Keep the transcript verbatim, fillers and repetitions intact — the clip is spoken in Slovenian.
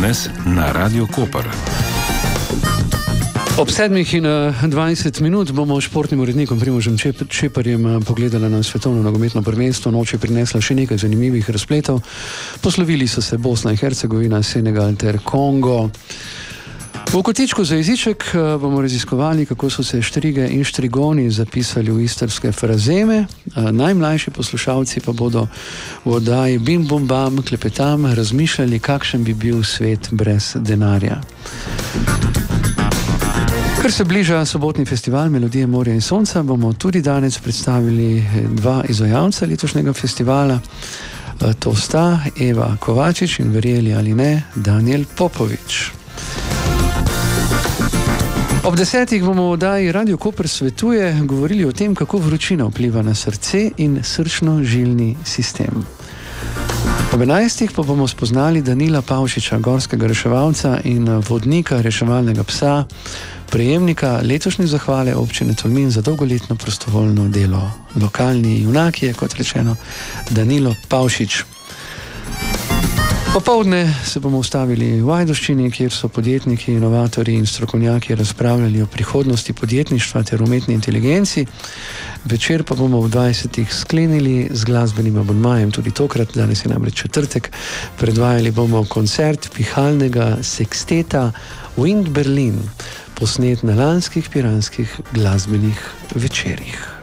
Fitness na Radio Koper. Ob sedmih in dvajset minut bomo športnim urednikom Primožem Čeparjem pogledali na svetovno nogometno prvenstvo. Noč je prinesla še nekaj zanimivih razpletov. Poslovili so se Bosna in Hercegovina, Senegal ter Kongo. V kotičku za jeziček bomo raziskovali, kako so se štrige in štrigoni zapisali v istrske frazeme. Najmlajši poslušalci pa bodo v oddaji Bim Bum Bam Klepetam razmišljali, kakšen bi bil svet brez denarja. Ker se bliža sobotni festival Melodije morja in sonca, bomo tudi danes predstavili dva izvajalca letošnjega festivala. To sta Eva Kovačič in, verjeli ali ne, Danijel Popovič. Ob desetih bomo v oddaji Radio Koper svetuje govorili o tem, kako vročina vpliva na srce in srčno-žilni sistem. Ob enajstih pa bomo spoznali Danila Pavšiča, gorskega reševalca in vodnika reševalnega psa, prejemnika letošnje zahvale občine Tolmin za dolgoletno prostovoljno delo. Lokalni junak je, kot rečeno, Danilo Pavšič. Popoldne se bomo ustavili v Ajdovščini, kjer so podjetniki, inovatorji in strokovnjaki razpravljali o prihodnosti podjetništva ter umetni inteligenci. Večer pa bomo v dvajsetih sklenili z glasbenim abonmajem. Tudi tokrat, danes je namreč četrtek, predvajali bomo koncert pihalnega seksteta Wind Berlin, posnet na lanskih piranskih glasbenih večerih.